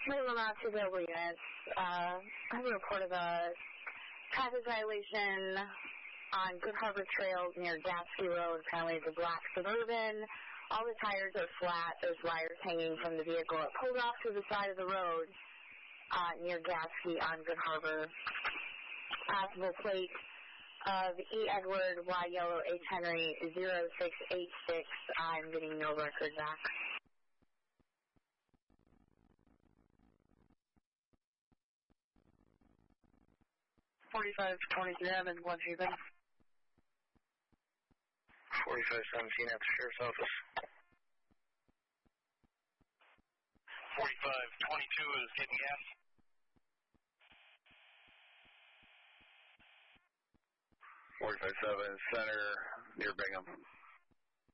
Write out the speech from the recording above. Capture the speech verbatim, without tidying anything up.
Middle Mountain available units. Uh, I have a report of a traffic violation on Good Harbor Trails near Gatsby Road. Apparently it's a black Suburban. All the tires are flat. There's wires hanging from the vehicle. It pulled off to the side of the road uh, near Gatsby on Good Harbor. Possible plate of E. Edward Y. Yellow H. Henry zero six eight six. I'm getting no record back. forty-five twenty-three Hammond, one Haven. forty-five seventeen at the Sheriff's Office. forty-five twenty-two is getting gas. forty-five seven Center, near Bingham.